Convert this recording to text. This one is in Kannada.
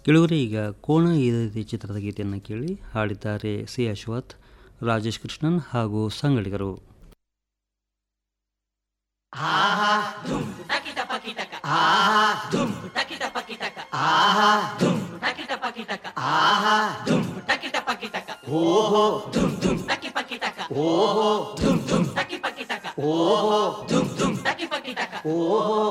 ಕೆಳಗರೆ ಈಗ ಕೋಣ ಈರೈತಿ ಚಿತ್ರದ ಗೀತೆಯನ್ನು ಕೇಳಿ ಹಾಡಿದ್ದಾರೆ ಸಿ ಅಶ್ವಥ್, ರಾಜೇಶ್ ಕೃಷ್ಣನ್ ಹಾಗೂ ಸಂಗಡಿಗರು. ಆಹಾ ಧೂಮ್ ಟಕಿಟ ಪಕಿಟಕ ಆಹಾ ಧೂಮ್ ಟಕಿಟ ಪಕಿಟಕ ಆಹಾ ಧೂಮ್ ಟಕಿಟ ಪಕಿಟಕ ಆಹಾ ಧೂಮ್ ಟಕಿಟ ಪಕಿಟಕ ಓಹೋ ಧೂಮ್ ಧೂಮ್ ಟಕಿ ಪಕಿಟಕ ಓಹೋ ಧೂಮ್ ಧೂಮ್ ಟಕಿ ಪಕಿಟಕ ಓಹೋ ಧೂಮ್ ಧೂಮ್ ಟಕಿ ಪಕಿಟಕ ಓಹೋ